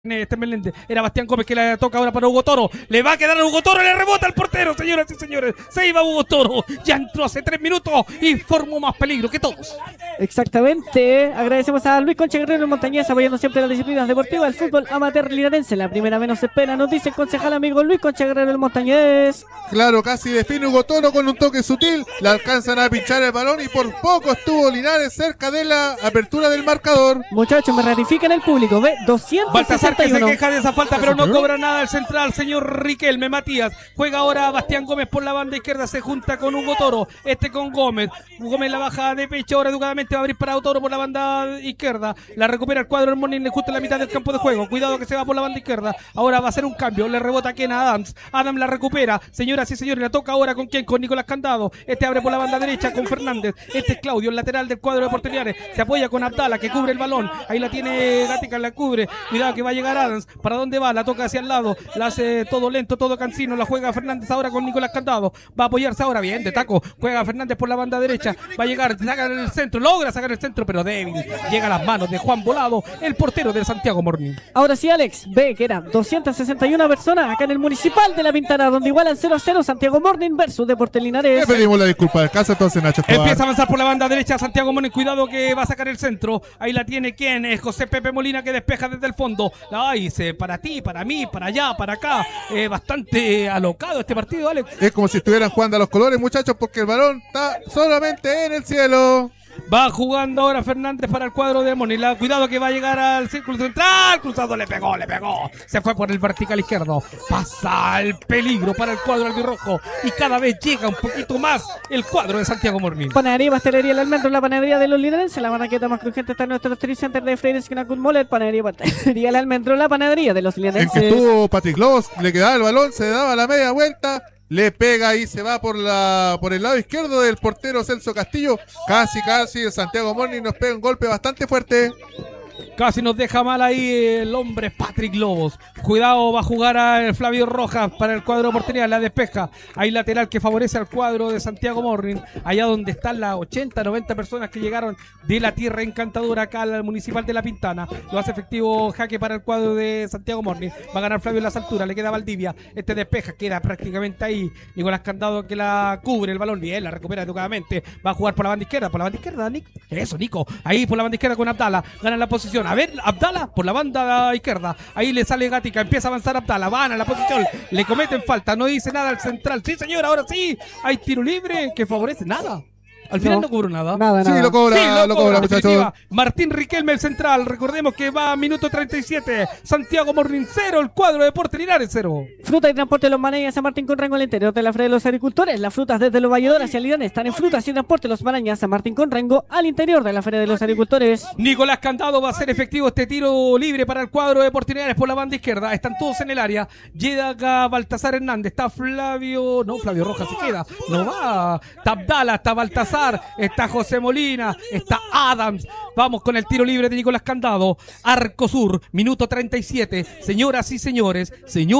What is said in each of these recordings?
Meléndez, era Bastián Gómez que le toca ahora para Hugo Toro, le va a quedar a Hugo Toro, le rebota al portero, señoras y señores, se iba Hugo Toro, ya entró hace 3 minutos y formó más peligro que todos. Exactamente, agradecemos a Luis Concha Guerrero Montañez, apoyando siempre las disciplinas deportivas del fútbol amateur linarense. La primera vez nos espera, nos dice el concejal amigo Luis Concha Guerrero Montañez. Claro, casi define Hugo Toro con un toque sutil, le alcanzan a pinchar el balón y por poco estuvo Linares cerca de la apertura del marcador. Muchachos, me ratifican el público, ve, 261. Baltasar que se queja de esa falta, pero no cobra nada el central, señor Riquelme Matías. Juega ahora Bastián Gómez por la banda izquierda, se junta con Hugo Toro, con Gómez. Gómez la baja de pecho, ahora educadamente va a abrir para Toro por la banda izquierda. La recupera el cuadro del Morning justo en la mitad del campo de juego. Cuidado que se va por la banda izquierda. Ahora va a hacer un cambio, le rebota Ken a Adams. Adams la recupera, señoras y señores, la toca ahora con quién, con Nicolás Candado. Abre por la banda derecha con Fernández. Es Claudio, el lateral del cuadro de Porteliares. Se apoya con Abdala que cubre el balón. Ahí la tiene Gatica, la cubre. Cuidado que va a llegar Adams. ¿Para dónde va? La toca hacia el lado. La hace todo lento, todo cansino. La juega Fernández ahora con Nicolás Candado. Va a apoyarse ahora bien de taco. Juega Fernández por la banda derecha. Va a llegar, saca el centro. Logra sacar el centro, pero débil. Llega a las manos de Juan Volado, el portero del Santiago Morning. Ahora sí, Alex, ve que eran 261 personas acá en el Municipal de La Pintana, donde igualan 0-0 Santiago Morning versus Deportes Linares. Le pedimos la disculpa de casa entonces, Nacho Escobar. Empieza a avanzar por la banda derecha Santiago Morning. Cuidado que va a sacar el centro. Ahí la tiene quién, es José Pepe Molina que despeja desde el fondo. Ay, para ti, para mí, para allá, para acá. Bastante alocado este partido, Alex. Es como si estuvieran jugando a los colores, muchachos, porque el balón está solamente en el cielo. Va jugando ahora Fernández para el cuadro de Moni. Cuidado que va a llegar al círculo central. Cruzado, le pegó. Se fue por el vertical izquierdo. Pasa el peligro para el cuadro albirrojo. Y cada vez llega un poquito más el cuadro de Santiago Morning. Panadería, pastelería El Almendro, la panadería de los Linarenses. La barraqueta más crujiente está en nuestro Street Center de Freire Esquina con Moller. Panadería, pastelería El Almendro, la panadería de los Linarenses. En que estuvo Patrick Lobos, le quedaba el balón, se daba la media vuelta. Le pega y se va por el lado izquierdo del portero Celso Castillo. Casi el Santiago Morning nos pega un golpe bastante fuerte. Casi nos deja mal ahí el hombre Patrick Lobos. Cuidado, va a jugar a Flavio Rojas para el cuadro de Portería. La despeja. Hay lateral que favorece al cuadro de Santiago Morning. Allá donde están las 80, 90 personas que llegaron de la tierra encantadora acá al Municipal de La Pintana. Lo hace efectivo jaque para el cuadro de Santiago Morning. Va a ganar Flavio en las alturas. Le queda Valdivia. Despeja. Queda prácticamente ahí. Nicolás Candado que la cubre el balón. Bien, la recupera educadamente. Va a jugar por la banda izquierda. Por la banda izquierda, Nico. Eso, Nico. Ahí por la banda izquierda con Abdala. Gana la posición. A ver, Abdala por la banda izquierda. Ahí le sale Gatica. Empieza a avanzar Abdala. Van a la posición. Le cometen falta. No dice nada al central. Sí, señor. Ahora sí. Hay tiro libre que favorece. Nada. Al final no cobró nada. Nada. Sí, lo cobra, muchachos. Martín Riquelme, el central. Recordemos que va a minuto 37. Santiago Morning 0, el cuadro de Deportes Linares 0. Fruta y transporte de los Marañas San Martín con Rengo al interior de la Feria de los Agricultores. Las frutas desde los Valledores hacia Linares están en frutas y transporte los Marañas San Martín con Rengo al interior de la Feria de los Agricultores. Nicolás Candado va a hacer efectivo este tiro libre para el cuadro de Deportes Linares por la banda izquierda. Están todos en el área. Llega Baltasar Hernández. Está Flavio Rojas se queda. No va. Está Abdala, está Baltasar, está José Molina, está Adams. Vamos con el tiro libre de Nicolás Candado. Arco Sur, minuto 37. Señoras y señores,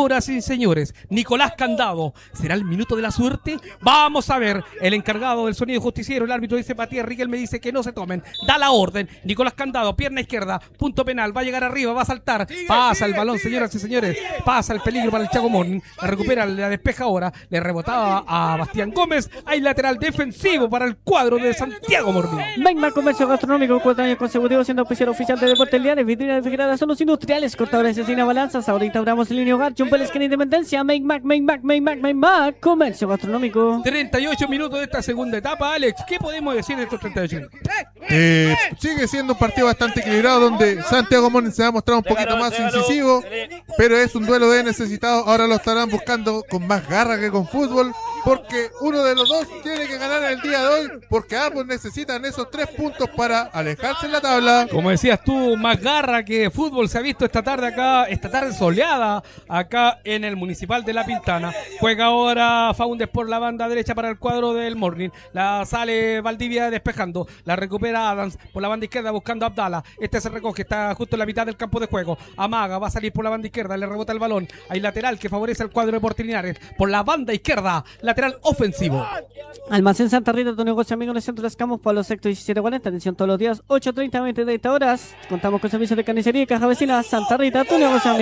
Nicolás Candado. ¿Será el minuto de la suerte? Vamos a ver. El encargado del sonido justiciero, el árbitro dice Matías Riquel, me dice que no se tomen. Da la orden. Nicolás Candado, pierna izquierda, punto penal. Va a llegar arriba, va a saltar. Pasa el balón, señoras y señores. Pasa el peligro para el Chaco Morning. La recupera, la despeja ahora. Le rebotaba a Bastián Gómez. Hay lateral defensivo para el cuadro de Santiago Morning. Megmac Comercio Gastronómico, 4 años consecutivos siendo oficial de Deportes Linares. Vitrina refrigerada, son los industriales, cortadores de cocina, balanzas. Ahora instauramos en línea hogar, Jumpel Esquina Independencia. Megmac Comercio Gastronómico. 38 minutos de esta segunda etapa, Alex. ¿Qué podemos decir de estos 38 minutos? Sigue siendo un partido bastante equilibrado donde Santiago Morning se va a mostrar un poquito más incisivo, pero es un duelo de necesitados. Ahora lo estarán buscando con más garra que con fútbol, porque uno de los dos tiene que ganar el día de hoy, porque ambos necesitan esos 3 puntos para alejarse en la tabla. Como decías tú, más garra que fútbol se ha visto esta tarde soleada acá en el Municipal de La Pintana. Juega ahora Faúndez por la banda derecha para el cuadro del Morning. La sale Valdivia despejando, la recupera Adams por la banda izquierda buscando a Abdala. Se recoge, está justo en la mitad del campo de juego. Amaga, va a salir por la banda izquierda, le rebota el balón. Hay lateral que favorece al cuadro de Deportes Linares. Por la banda izquierda, la lateral ofensivo. Almacén Santa Rita, tu negocio amigo en el centro de Las Camus, Pablo Sexto 1740. Atención todos los días, 8:30 a 20:30 horas. Contamos con servicios de carnicería y caja vecina. Santa Rita, tu negocio amigo.